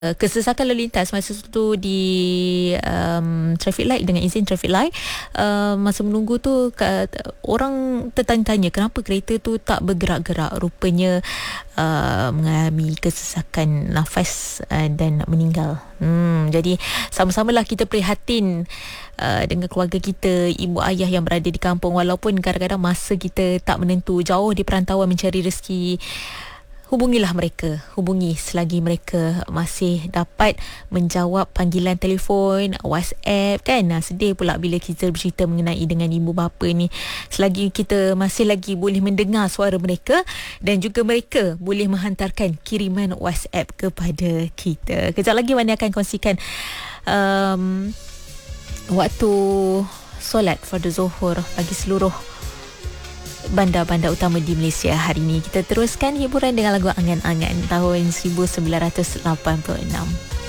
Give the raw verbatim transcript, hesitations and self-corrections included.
Uh, kesesakan lalu lintas masa tu di um, traffic light dengan izin traffic light, uh, masa menunggu tu ka, orang tertanya-tanya kenapa kereta tu tak bergerak-gerak. Rupanya uh, mengalami kesesakan nafas uh, dan meninggal. Hmm, jadi sama-samalah kita prihatin uh, dengan keluarga kita, ibu ayah yang berada di kampung, walaupun kadang-kadang masa kita tak menentu, jauh di perantauan mencari rezeki. Hubungilah mereka, hubungi selagi mereka masih dapat menjawab panggilan telefon, WhatsApp kan. Nah, sedih pula bila kita bercerita mengenai dengan ibu bapa ni. Selagi kita masih lagi boleh mendengar suara mereka dan juga mereka boleh menghantarkan kiriman WhatsApp kepada kita. Kejap lagi Wani akan kongsikan um, waktu solat fardu Zuhur bagi seluruh bandar-bandar utama di Malaysia hari ini. Kita teruskan hiburan dengan lagu Angan-Angan tahun seribu sembilan ratus lapan puluh enam.